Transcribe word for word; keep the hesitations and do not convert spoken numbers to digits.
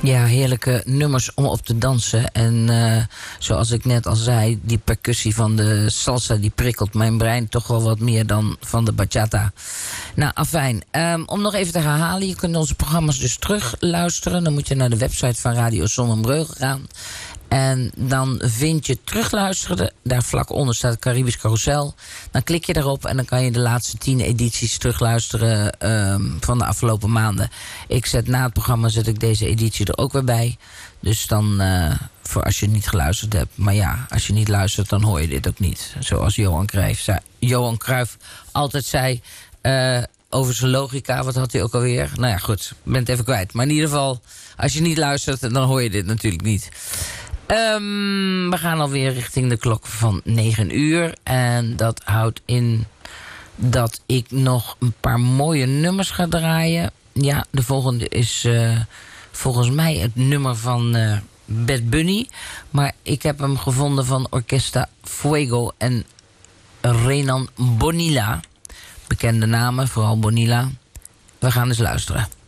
Ja, heerlijke nummers om op te dansen. En uh, zoals ik net al zei, die percussie van de salsa, die prikkelt mijn brein toch wel wat meer dan van de bachata. Nou, afijn. Um, om nog even te herhalen, je kunt onze programma's dus terug luisteren. Dan moet je naar de website van Radio Zonnebreugel gaan. En dan vind je terugluisteren. Daar vlak onder staat het Caribisch Carousel. Dan klik je daarop en dan kan je de laatste tien edities terugluisteren um, van de afgelopen maanden. Ik zet na het programma zet ik deze editie er ook weer bij. Dus dan, uh, voor als je niet geluisterd hebt. Maar ja, als je niet luistert, dan hoor je dit ook niet. Zoals Johan Cruijff, zei, Johan Cruijff altijd zei uh, over zijn logica. Wat had hij ook alweer? Nou ja, goed, ik ben het even kwijt. Maar in ieder geval, als je niet luistert, dan hoor je dit natuurlijk niet. Um, we gaan alweer richting de klok van negen uur. En dat houdt in dat ik nog een paar mooie nummers ga draaien. Ja, de volgende is uh, volgens mij het nummer van uh, Bad Bunny. Maar ik heb hem gevonden van Orquesta Fuego en Renan Bonilla. Bekende namen, vooral Bonilla. We gaan eens luisteren.